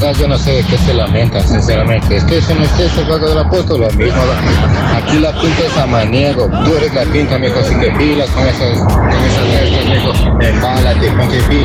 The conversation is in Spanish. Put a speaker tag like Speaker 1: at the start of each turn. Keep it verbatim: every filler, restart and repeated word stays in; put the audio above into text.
Speaker 1: verdad yo no sé de qué se lamenta, sinceramente. Es que eso no es eso, el vago del apóstol, lo mismo. Aquí la pinta es amaniego, tú eres la pinta, mijo, así que pilas con esas, con esas restas, mijo. Embálate, ponte pilas.